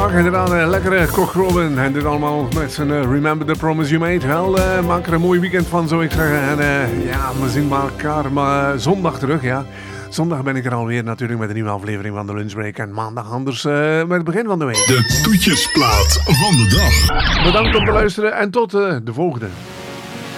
zondag inderdaad een lekkere Koch Robin. En dit allemaal met zijn Remember the Promise You Made. Wel, maak er een mooi weekend van, zou ik zeggen. En ja, we zien elkaar maar zondag terug, ja. Zondag ben ik er alweer natuurlijk met een nieuwe aflevering van de Lunchbreak. En maandag anders met het begin van de week. De toetjesplaat van de dag. Bedankt om te luisteren en tot de volgende.